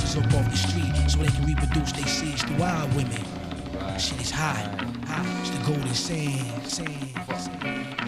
bitches up off the street so they can reproduce their seeds through our women. Shit is hot, hot. It's the golden sand.